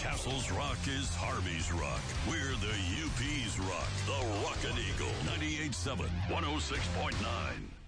Castle's Rock is Harvey's Rock. We're the UP's Rock. The Rockin' Eagle. 98.7, 106.9.